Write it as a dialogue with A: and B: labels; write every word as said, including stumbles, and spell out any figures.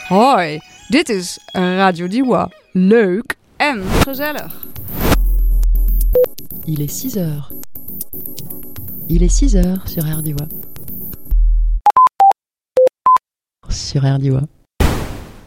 A: Hoi, dit is Radio Diewa. Leuk en gezellig.
B: Il est six heures. Il est six heures sur R D W A. Sur R D W A.